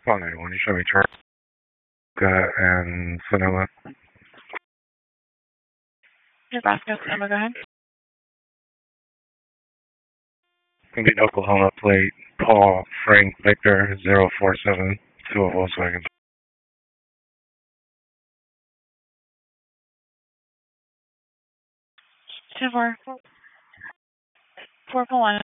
Call 911, you show me and Sonoma. Nebraska, Sonoma, go ahead. Complete Oklahoma plate, Paul Frank Victor 047, to a Volkswagen. 2-4. 4 1.